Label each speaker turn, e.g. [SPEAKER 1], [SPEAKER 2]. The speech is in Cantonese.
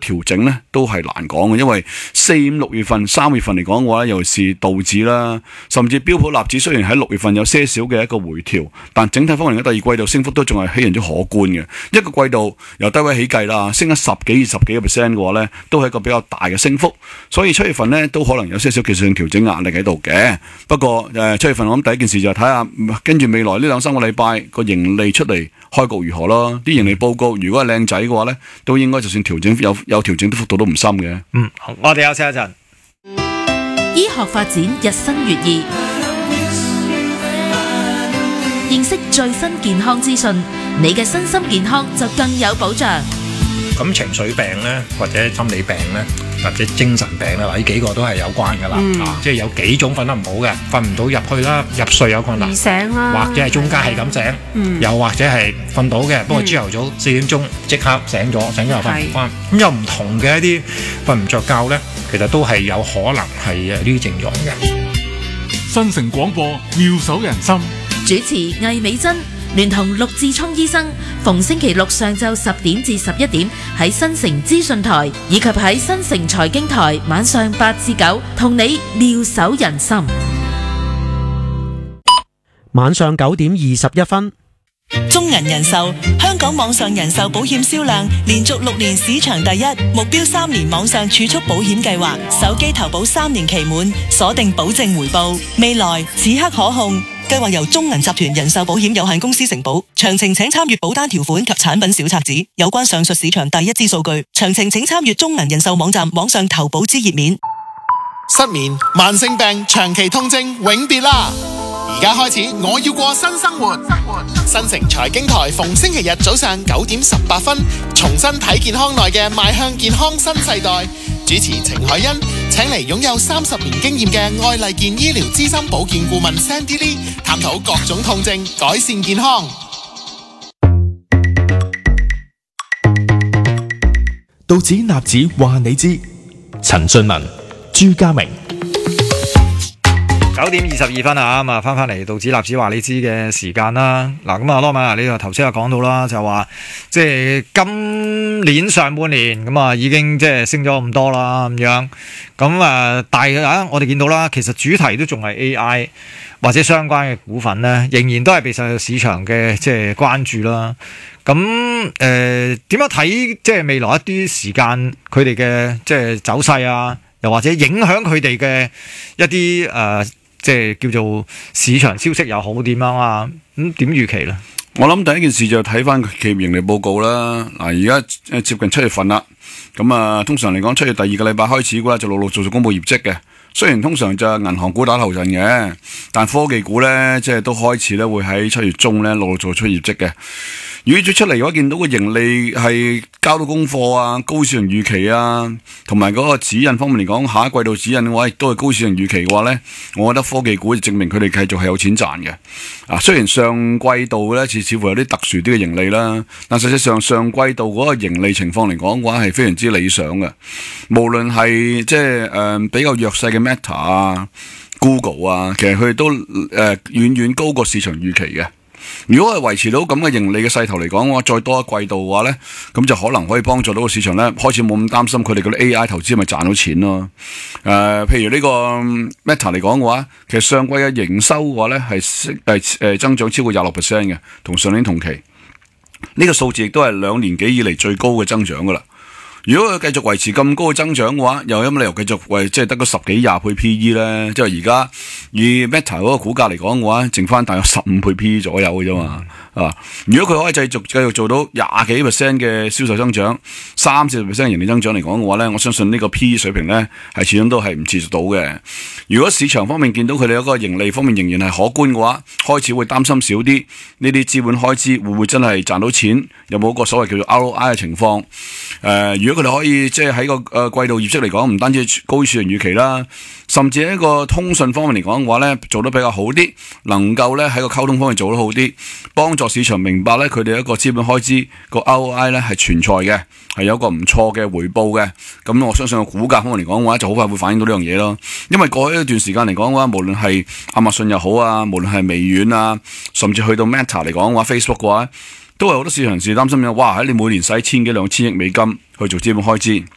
[SPEAKER 1] 調整咧都係難講嘅，因為4、5、6月份、3月份嚟講嘅話，尤其是道指啦，甚至標普納指，雖然喺6月份有些少嘅一個回調，但整體方面嘅第二季度升幅都仲係非常之可觀嘅。一個季度由低位起計啦，升咗10幾、20幾個 percent 嘅話咧，都係一個比較大嘅升幅。所以7月份咧都可能有些少技術性調整壓力喺度嘅。不過7月份我諗第一件事就係睇下跟住未來呢2-3個禮拜個盈利出嚟開局如何咯。啲盈利報告如果係靚仔嘅話咧，都應該就算調整有調整，啲幅度都唔深嘅。
[SPEAKER 2] 我哋休息一陣。
[SPEAKER 3] 醫學發展日新月異，認識最新健康資訊，你嘅身心健康就更有保障。
[SPEAKER 4] 咁情緒病咧，或者心理病咧，或者精神病啦，呢幾個都係有關噶啦。即係有幾種瞓得唔好嘅，瞓唔到入去啦，入睡有困難，
[SPEAKER 5] 醒啦，
[SPEAKER 4] 或者係中間係咁醒，又或者係瞓到嘅，不過朝頭早4點鐘即刻醒咗又瞓唔翻。咁有唔同嘅一啲瞓唔着覺咧，其實都係有可能係呢啲症狀嘅。
[SPEAKER 6] 新城廣播妙手仁心，
[SPEAKER 3] 主持魏美珍聯同陸志聰醫生，逢星期六上晝10點至11點喺新城資訊台以及喺新城財經台晚上8至9，同你妙手仁心。
[SPEAKER 7] 晚上9點21分。
[SPEAKER 8] 中銀人壽香港網上人壽保險銷量連續6年市場第一，目標3年網上儲蓄保險計劃，手機投保3年期滿，鎖定保證回報，未來此刻可控。計劃由中銀集團人壽保險有限公司承保，詳情請參閱保單條款及產品小冊子。有關上述市場第一支數據，詳情請參閱中銀人壽網站網上投保之頁面。
[SPEAKER 9] 失眠、慢性病、長期痛症永別啦！而家開始，我要過新生活。新城財經台逢星期日早上9點18分，重新睇健康內嘅邁向健康新世代。主持程海欣請嚟擁有30年經驗嘅愛麗健醫療資深保健顧問 Sandy Lee， 探討各種痛症，改善健康。
[SPEAKER 10] 道指納指話你知，陳俊文、朱家明。
[SPEAKER 2] 9點22分啊，咁啊翻嚟道指納指話你知嘅時間啦。嗱，咁啊羅馬，你頭先又講到啦，就話即係今年上半年咁啊已經即係升咗咁多啦咁樣。咁啊，但係我哋見到啦，其實主題都仲係 AI 或者相關嘅股份咧，仍然都係備受市場嘅即係關注啦。咁點樣睇即係未來一啲時間佢哋嘅即係走勢啊，又或者影響佢哋嘅一啲即係叫做市場消息又好點樣啊？咁點預期咧？
[SPEAKER 1] 我諗第一件事就睇翻企業盈利報告啦。嗱，而家接近7月份啦，咁啊，通常嚟講7月第2個禮拜開始嘅話就陸陸續續公布業績嘅。雖然通常就係銀行股打頭陣嘅，但科技股咧即係都開始咧會喺7月中咧陸陸續續出業績嘅。如果出嚟嘅話，見到個盈利係交到功課啊，高市場預期啊，同埋嗰個指引方面嚟講，下一季度指引嘅話亦都係高市場預期嘅話咧，我覺得科技股就證明佢哋繼續係有錢賺嘅。啊，雖然上季度咧似乎有啲特殊啲嘅盈利啦，但實際上上季度嗰個盈利情況嚟講嘅話係非常之理想嘅。無論係即係比較弱勢嘅 Meta 啊、Google 啊，其實佢哋都遠遠高過市場預期嘅。如果係維持到咁嘅盈利嘅勢頭嚟講嘅話，再多一季度嘅話咧，咁就可能可以幫助到個市場咧，開始冇咁擔心佢哋嗰啲 AI 投資咪賺到錢咯。譬如呢個 Meta 嚟講嘅話，其實上季嘅營收嘅話咧係增長超過26% 嘅，同上年同期。呢個數字亦都係2年幾以嚟最高嘅增長噶啦。如果佢繼續維持咁高嘅增長嘅話，又有乜理由繼續即係得個10幾20倍 PE 咧？即係而家以 Meta 嗰個股價嚟講嘅話，剩翻大約15倍 PE 左右嘅啫嘛。如果佢可以繼續做到20幾% 嘅銷售增長，30% 盈利增長嚟講嘅話咧，我相信呢個 PE 水平咧係始終都係唔持續到嘅。如果市場方面見到佢哋一個盈利方面仍然係可觀嘅話，開始會擔心少啲呢啲資本開支會唔會真係賺到錢？有冇一個所謂叫做 ROI 嘅情況？如果佢哋可以即係喺個季度業績嚟講，唔單止高於市場預期啦，甚至喺一個通訊方面嚟講嘅話咧，做得比較好啲，能夠咧喺個溝通方面做得好啲，幫助市場明白咧佢哋一個資本開支個 ROI 咧係存在嘅，係有一個唔錯嘅回報嘅。咁我相信個股價方面嚟講嘅話，就好快會反映到呢樣嘢咯。因為過去一段時間嚟講嘅話，無論係亞馬遜又好啊，無論係微軟啊，甚至去到 Meta 嚟講嘅話 ，Facebook 嘅話，都係好多市場人士擔心嘅。哇！你每年使1000幾2000億美金去做資本開支。